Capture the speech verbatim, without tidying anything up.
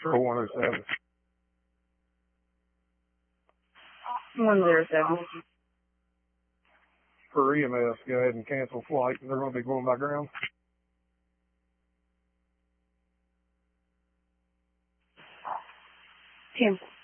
Control one oh seven. one oh seven. For E M S, go ahead and cancel flight. They're going to be going by ground. Cancel.